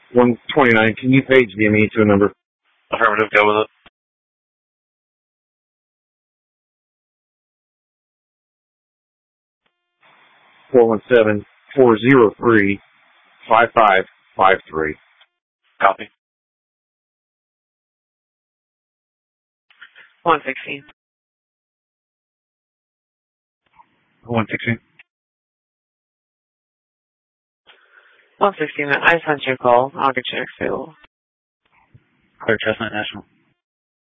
129. Can you page DME to a number? Affirmative, go with it. 417-403-5553. Copy. 116. 116. 116, I sent you a call. I'll get you next available. Clear Chestnut National.